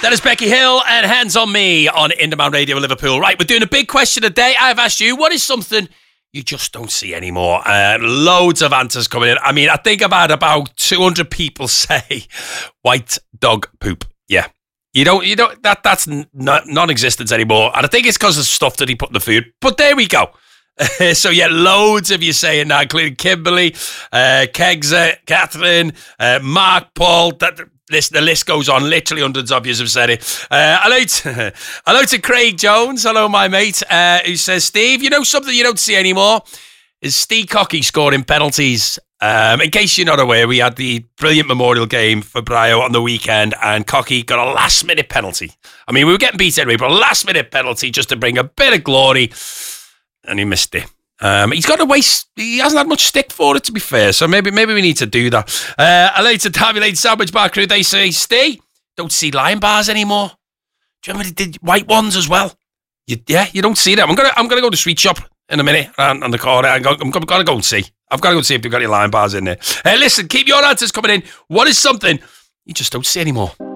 That is Becky Hill and Hands on Me on Indemand Radio Liverpool. Right, we're doing a big question today. I've asked you, what is something you just don't see anymore? Loads of answers coming in. I mean, I think I've had about 200 people say white dog poop. Yeah. That's non-existent anymore. And I think it's because of stuff that he put in the food. But there we go. So yeah, loads of you saying that, including Kimberly, Kegza, Catherine, Mark, Paul, the list goes on. Literally hundreds of you have said it. Hello to Craig Jones. Hello, my mate, who says, Steve, you know something you don't see anymore is Steve Cocky scoring penalties. In case you're not aware, we had the brilliant memorial game for Brio on the weekend, and Cocky got a last-minute penalty. I mean, we were getting beat anyway, but a last-minute penalty just to bring a bit of glory, and he missed it. He's got to waste. He hasn't had much stick for it, to be fair. So maybe we need to do that. Hello to Derby Lane Sandwich Bar crew. They say, Steve, don't see lion bars anymore. Do you remember they did white ones as well? You don't see them. I'm gonna go to Sweet Shop in a minute on the corner. I'm gonna go and see. I've got to go and see if they've got any lion bars in there. Listen, keep your answers coming in. What is something you just don't see anymore?